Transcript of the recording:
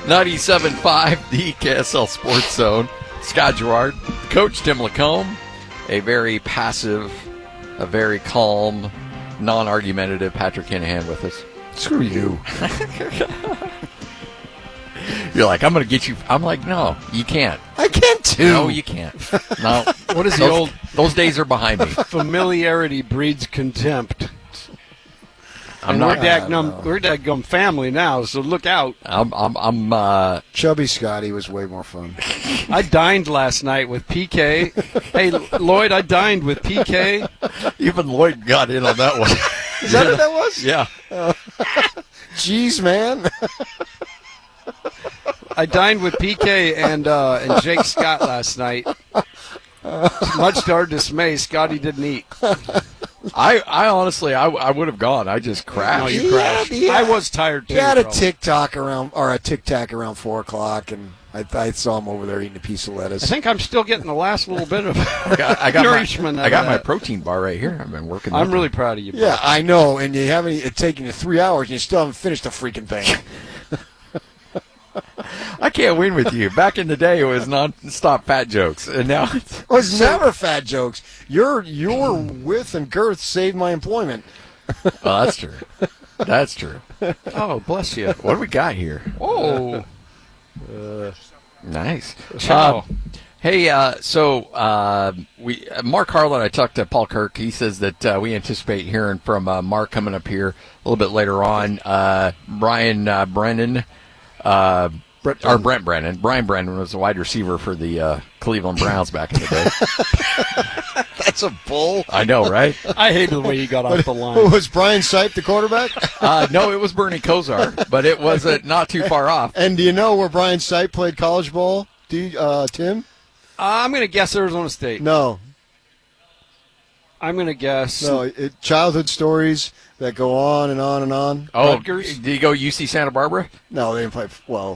97.5, the KSL Sports Zone. Scott Gerard, Coach Tim Lacombe, a very passive, a very calm, non-argumentative Patrick Kinahan with us. Screw you. You're like, I'm going to get you. I'm like, no, you can't. I can too. No, you can't. No. What is the old Those days are behind me. familiarity breeds contempt? I'm And not. we're dadgum family now, so look out. I'm Chubby Scotty was way more fun. I dined last night with PK. Hey, Lloyd, I dined with PK. even Lloyd got in on that one. Is that what that was? Yeah. Jeez, man. I dined with PK and Jake Scott last night. Much to our dismay, Scotty didn't eat. I honestly, I would have gone. I just crashed. No, you crashed. Yeah. I was tired too. He had a bro. tic tac around 4 o'clock, and I saw him over there eating a piece of lettuce. I think I'm still getting the last little bit of I got nourishment. my, out I got of my that. protein bar right here. I've been working. I'm that really thing. proud of you. Bro. Yeah, I know, and you haven't. It's taken you 3 hours, and you still haven't finished the freaking thing. I can't win with you. Back in the day, it was non-stop fat jokes, and now it's, It was never fat jokes. Your width and girth saved my employment. well, that's true. That's true. Oh, bless you. What do we got here? Oh, Nice. Ciao. Hey, Mark Harlan, I talked to Paul Kirk. He says that we anticipate hearing from Mark coming up here a little bit later on. Brian Brennan, Brent Brennan. Brian Brennan was a wide receiver for the Cleveland Browns back in the day. That's a bull. I know, right? I hated the way you got off the line. Was Brian Sipe the quarterback? No, it was Bernie Kosar, but it was not too far off. And do you know where Brian Sipe played college ball? Tim? I'm going to guess Arizona State. No. I'm going to guess. No, childhood stories that go on and on and on. Oh, Rutgers? did you go UC Santa Barbara? No, they didn't play. Well,